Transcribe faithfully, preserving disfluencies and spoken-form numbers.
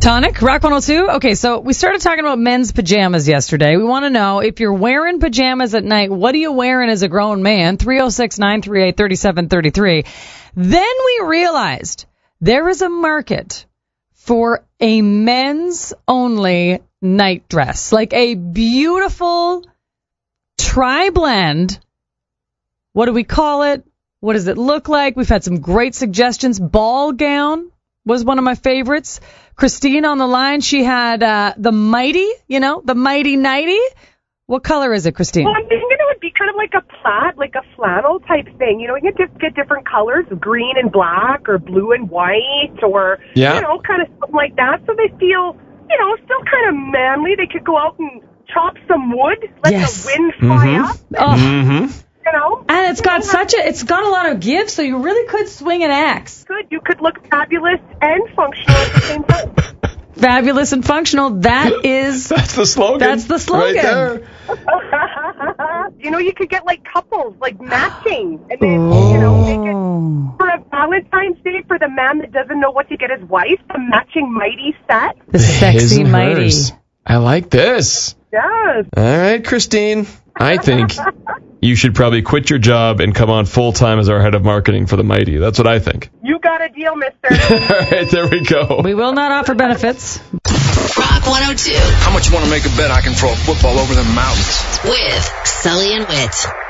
Tonic, Rock one oh two. Okay, so we started talking about men's pajamas yesterday. We want to know, if you're wearing pajamas at night, what are you wearing as a grown man? three oh six, nine three eight, three seven three three. Then we realized there is a market for a men's only night dress, like a beautiful tri-blend. What do we call it? What does it look like? We've had some great suggestions. Ball gown was one of my favorites. Christine on the line, she had uh, the Mighty, you know, the Mighty Nighty. What color is it, Christine? Well, I'm thinking it would be kind of like a plaid, like a flannel type thing. You know, you can just get different colors, green and black or blue and white or, yeah. you know, kind of something like that. So they feel, you know, still kind of manly. They could go out and chop some wood, let yes. the wind fly mm-hmm. up. Oh. Mm-hmm. You know? And it's got such a, it's got a lot of give, so you really could swing an axe. Good. You could look fabulous and functional at the same time. Fabulous and functional. That is... That's the slogan. That's the slogan. Right there. You know, you could get, like, couples, like, matching. And then, oh. you know, they get, for a Valentine's Day, for the man that doesn't know what to get his wife, a matching Mighty set. The sexy Mighty. Hers. I like this. Yes. All right, Christine. I think you should probably quit your job and come on full-time as our head of marketing for the Mighty. That's what I think. You got a deal, mister. All right, there we go. We will not offer benefits. Rock one oh two. How much you want to make a bet I can throw a football over the mountains? With Sully and Witt.